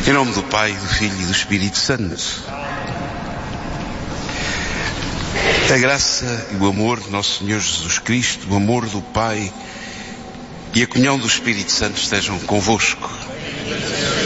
Em nome do Pai, do Filho e do Espírito Santo. A graça e o amor de nosso Senhor Jesus Cristo, o amor do Pai e a comunhão do Espírito Santo estejam convosco.